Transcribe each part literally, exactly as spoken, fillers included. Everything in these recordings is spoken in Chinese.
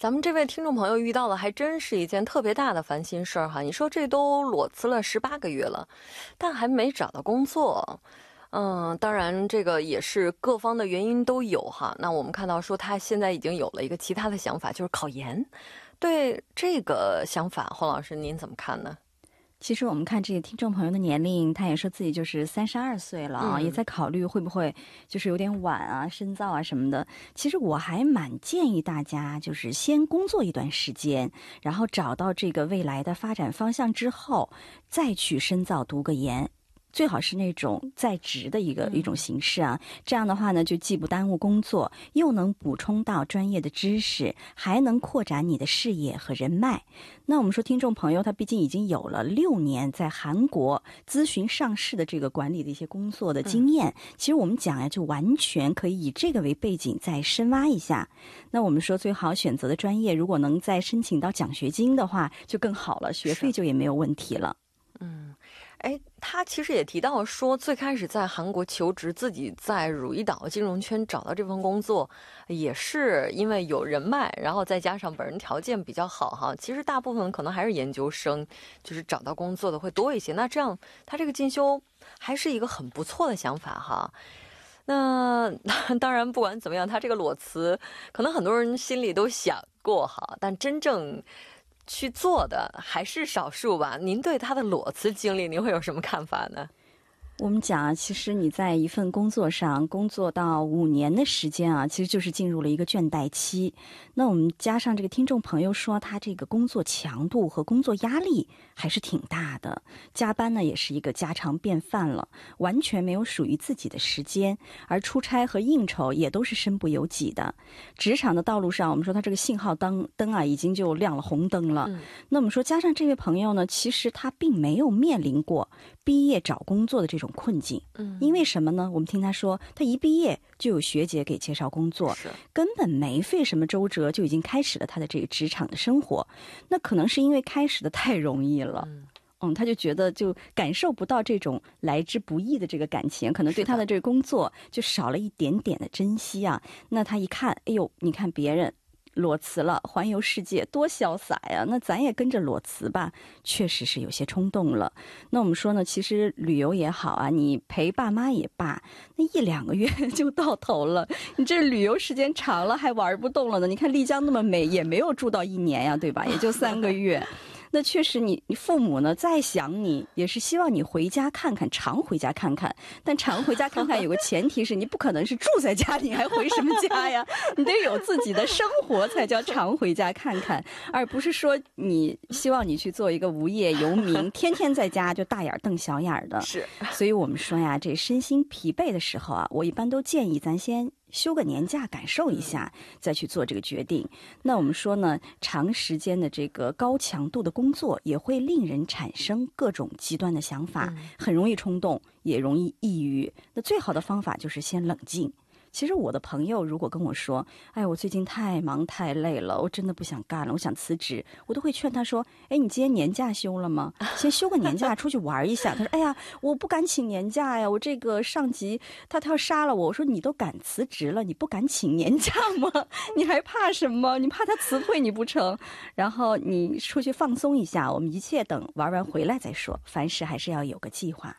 咱们这位听众朋友遇到的还真是一件特别大的烦心事儿哈。你说这都裸辞了十八个月了，但还没找到工作。嗯，当然这个也是各方的原因都有哈。那我们看到说他现在已经有了一个其他的想法，就是考研。对这个想法，洪老师您怎么看呢？ 其实我们看这个听众朋友的年龄，他也说自己就是三十二岁了啊、嗯，也在考虑会不会就是有点晚啊、深造啊什么的。其实我还蛮建议大家，就是先工作一段时间，然后找到这个未来的发展方向之后，再去深造读个研。最好是那种在职的一个、嗯、一种形式啊，这样的话呢，就既不耽误工作，又能补充到专业的知识，还能扩展你的视野和人脉。那我们说听众朋友他毕竟已经有了六年在韩国咨询上市的这个管理的一些工作的经验、嗯、其实我们讲呀，就完全可以以这个为背景再深挖一下。那我们说最好选择的专业，如果能再申请到奖学金的话就更好了，学费就也没有问题了。 嗯，哎，他其实也提到说，最开始在韩国求职，自己在汝矣岛金融圈找到这份工作，也是因为有人脉，然后再加上本人条件比较好哈。其实大部分可能还是研究生，就是找到工作的会多一些。那这样，他这个进修还是一个很不错的想法哈。那当然，不管怎么样，他这个裸辞，可能很多人心里都想过哈，但真正去做的还是少数吧。您对他的裸辞经历，您会有什么看法呢？ 我们讲啊，其实你在一份工作上工作到五年的时间啊，其实就是进入了一个倦怠期。那我们加上这个听众朋友说，他这个工作强度和工作压力还是挺大的，加班呢也是一个家常便饭了，完全没有属于自己的时间，而出差和应酬也都是身不由己的。职场的道路上，我们说他这个信号灯灯啊已经就亮了红灯了。嗯、那我们说加上这位朋友呢，其实他并没有面临过毕业找工作的这种困境。嗯，因为什么呢？我们听他说，他一毕业就有学姐给介绍工作，根本没费什么周折就已经开始了他的这个职场的生活。那可能是因为开始的太容易了。嗯嗯，他就觉得就感受不到这种来之不易的这个感情，可能对他的这个工作就少了一点点的珍惜啊。那他一看，哎呦，你看别人裸辞了，环游世界，多潇洒呀！那咱也跟着裸辞吧，确实是有些冲动了。那我们说呢，其实旅游也好啊，你陪爸妈也罢，那一两个月就到头了。你这旅游时间长了，还玩不动了呢。你看丽江那么美，也没有住到一年呀，对吧？也就三个月。那确实你，你父母呢再想你，也是希望你回家看看，常回家看看。但常回家看看有个前提是你不可能是住在家里，还回什么家呀？你得有自己的生活才叫常回家看看，而不是说你希望你去做一个无业游民，天天在家就大眼瞪小眼的。是，所以我们说呀，这身心疲惫的时候啊，我一般都建议咱先休个年假感受一下，再去做这个决定。那我们说呢，长时间的这个高强度的工作也会令人产生各种极端的想法，很容易冲动，也容易抑郁。那最好的方法就是先冷静。其实我的朋友如果跟我说，哎，我最近太忙太累了，我真的不想干了，我想辞职，我都会劝他说，哎，你今天年假休了吗？先休个年假出去玩一下。他说，哎呀，我不敢请年假呀，我这个上级他他要杀了我。我说，你都敢辞职了，你不敢请年假吗？你还怕什么？你怕他辞退你不成？然后你出去放松一下，我们一切等玩完回来再说，凡事还是要有个计划。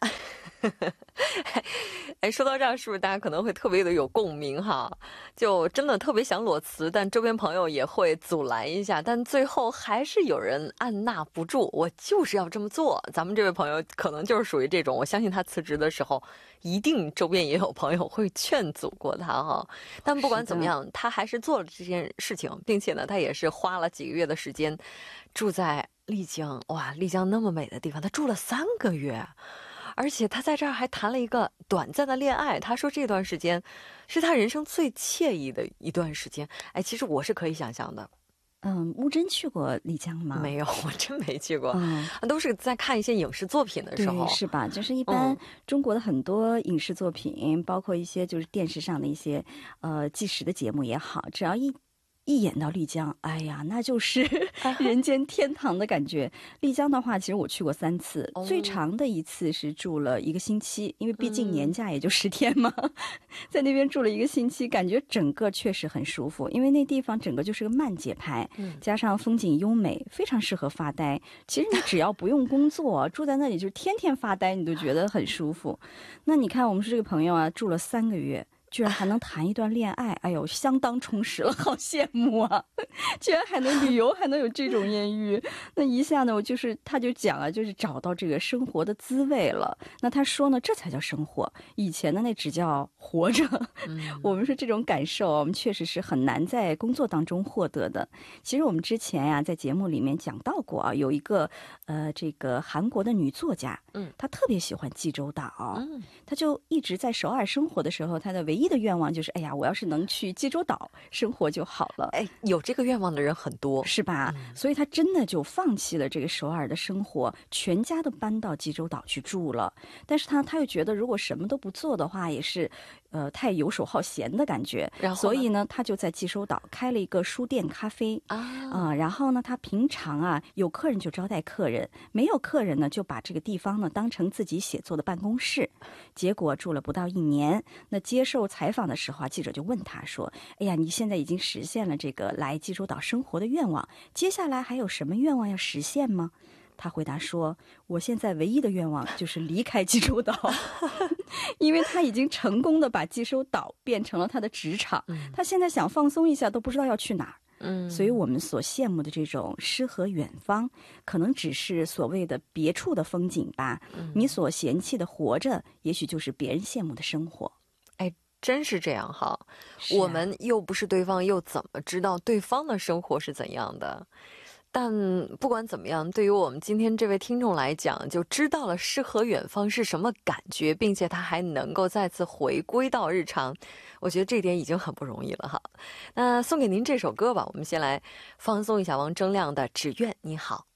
哎，说到这儿，是不是大家可能会特别的有共鸣哈？就真的特别想裸辞，但周边朋友也会阻拦一下，但最后还是有人按捺不住，我就是要这么做。咱们这位朋友可能就是属于这种，我相信他辞职的时候，一定周边也有朋友会劝阻过他哈。但不管怎么样，他还是做了这件事情，并且呢，他也是花了几个月的时间住在丽江。哇，丽江那么美的地方，他住了三个月。而且他在这儿还谈了一个短暂的恋爱，他说这段时间是他人生最惬意的一段时间。哎，其实我是可以想象的。 嗯，木真去过丽江吗？ 没有，我真没去过。嗯，都是在看一些影视作品的时候。 对，是吧？就是一般中国的很多影视作品，嗯、包括一些就是电视上的一些呃纪实的节目也好，只要一一演到丽江，哎呀，那就是人间天堂的感觉。丽江的话，其实我去过三次， 哦、 最长的一次是住了一个星期，因为毕竟年假也就十天嘛，嗯、在那边住了一个星期，感觉整个确实很舒服，因为那地方整个就是个慢节拍，嗯、加上风景优美，非常适合发呆。其实你只要不用工作，住在那里就是天天发呆，你都觉得很舒服。那你看，我们是这个朋友啊，住了三个月。居然还能谈一段恋爱，哎呦，相当充实了，好羡慕啊！居然还能旅游，还能有这种艳遇，那一下呢，我就是他就讲啊，就是找到这个生活的滋味了。那他说呢，这才叫生活，以前的那只叫活着。嗯、我们说这种感受，我们确实是很难在工作当中获得的。其实我们之前呀、啊，在节目里面讲到过啊，有一个呃，这个韩国的女作家，嗯，她特别喜欢济州岛，嗯，她就一直在首尔生活的时候，她的唯一的愿望就是，哎呀，我要是能去济州岛生活就好了。 哎，有这个愿望的人很多， 是吧？嗯、所以她真的就放弃了这个首尔的生活，全家都搬到济州岛去住了。但是她她又觉得，如果什么都不做的话，也是，呃，太游手好闲的感觉。然后，所以呢，她就在济州岛开了一个书店咖啡啊、呃，然后呢，她平常啊有客人就招待客人，没有客人呢就把这个地方呢当成自己写作的办公室。结果住了不到一年，那接受采访的时候啊，记者就问他说：“哎呀，你现在已经实现了这个来济州岛生活的愿望，接下来还有什么愿望要实现吗？”他回答说：“我现在唯一的愿望就是离开济州岛，因为他已经成功的把济州岛变成了他的职场，他现在想放松一下都不知道要去哪儿。”嗯，所以我们所羡慕的这种诗和远方，可能只是所谓的别处的风景吧。嗯、你所嫌弃的活着，也许就是别人羡慕的生活。 哎，真是这样哈！啊、我们又不是对方，又怎么知道对方的生活是怎样的？但不管怎么样，对于我们今天这位听众来讲，就知道了诗和远方是什么感觉，并且他还能够再次回归到日常，我觉得这点已经很不容易了哈。那送给您这首歌吧，我们先来放松一下王铮亮的《只愿你好》。